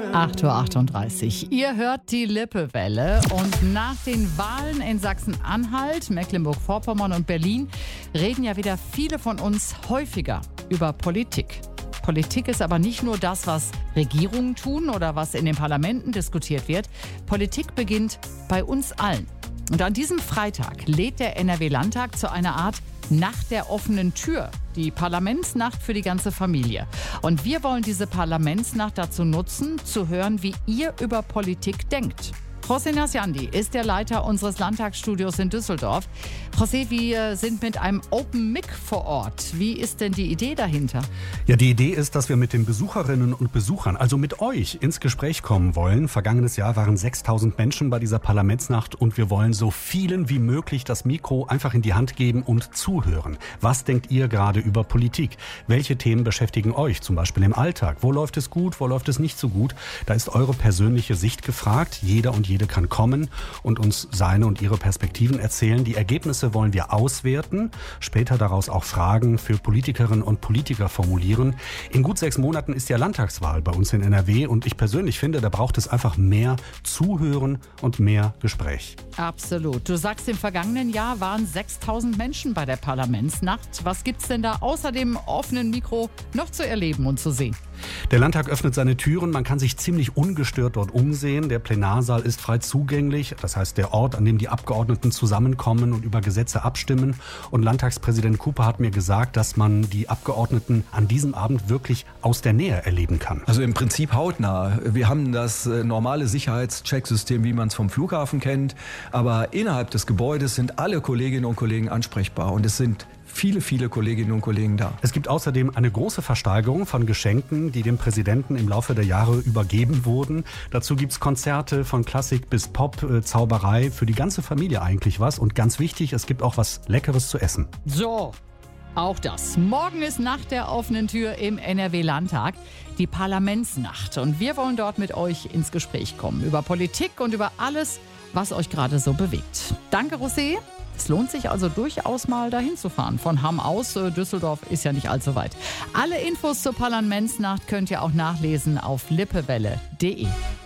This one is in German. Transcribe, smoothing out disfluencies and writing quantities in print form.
8:38 Uhr. Ihr hört die Lippewelle und nach den Wahlen in Sachsen-Anhalt, Mecklenburg-Vorpommern und Berlin reden ja wieder viele von uns häufiger über Politik. Politik ist aber nicht nur das, was Regierungen tun oder was in den Parlamenten diskutiert wird. Politik beginnt bei uns allen. Und an diesem Freitag lädt der NRW-Landtag zu einer Art Nacht der offenen Tür, die Parlamentsnacht für die ganze Familie. Und wir wollen diese Parlamentsnacht dazu nutzen, zu hören, wie ihr über Politik denkt. José Nasciandi ist der Leiter unseres Landtagsstudios in Düsseldorf. José, wir sind mit einem Open Mic vor Ort. Wie ist denn die Idee dahinter? Ja, die Idee ist, dass wir mit den Besucherinnen und Besuchern, also mit euch, ins Gespräch kommen wollen. Vergangenes Jahr waren 6.000 Menschen bei dieser Parlamentsnacht und wir wollen so vielen wie möglich das Mikro einfach in die Hand geben und zuhören. Was denkt ihr gerade über Politik? Welche Themen beschäftigen euch, zum Beispiel im Alltag? Wo läuft es gut, wo läuft es nicht so gut? Da ist eure persönliche Sicht gefragt. Jeder und jede kann kommen und uns seine und ihre Perspektiven erzählen. Die Ergebnisse wollen wir auswerten, später daraus auch Fragen für Politikerinnen und Politiker formulieren. In gut 6 Monaten ist ja Landtagswahl bei uns in NRW und ich persönlich finde, da braucht es einfach mehr Zuhören und mehr Gespräch. Absolut. Du sagst, im vergangenen Jahr waren 6.000 Menschen bei der Parlamentsnacht. Was gibt's denn da außer dem offenen Mikro noch zu erleben und zu sehen? Der Landtag öffnet seine Türen, man kann sich ziemlich ungestört dort umsehen. Der Plenarsaal ist frei zugänglich, das heißt der Ort, an dem die Abgeordneten zusammenkommen und über Gesetze abstimmen. Und Landtagspräsident Cooper hat mir gesagt, dass man die Abgeordneten an diesem Abend wirklich aus der Nähe erleben kann. Also im Prinzip hautnah. Wir haben das normale Sicherheitschecksystem, wie man es vom Flughafen kennt, aber innerhalb des Gebäudes sind alle Kolleginnen und Kollegen ansprechbar und es sind viele Kolleginnen und Kollegen da. Es gibt außerdem eine große Versteigerung von Geschenken, die dem Präsidenten im Laufe der Jahre übergeben wurden. Dazu gibt es Konzerte von Klassik bis Pop, Zauberei, für die ganze Familie eigentlich was. Und ganz wichtig, es gibt auch was Leckeres zu essen. So, auch das. Morgen ist Nacht der offenen Tür im NRW-Landtag, die Parlamentsnacht. Und wir wollen dort mit euch ins Gespräch kommen über Politik und über alles, was euch gerade so bewegt. Danke, José. Es lohnt sich also durchaus mal dahin zu fahren. Von Hamm aus, Düsseldorf ist ja nicht allzu weit. Alle Infos zur Parlamentsnacht könnt ihr auch nachlesen auf lippewelle.de.